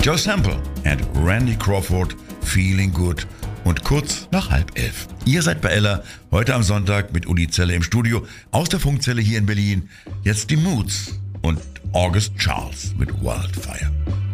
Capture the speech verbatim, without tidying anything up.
Joe Sample and Randy Crawford, Feeling Good. Und kurz nach halb elf. Ihr seid bei Ella, heute am Sonntag mit Uli Zelle im Studio, aus der Funkzelle hier in Berlin. Jetzt die Moods und August Charles mit Wildfire.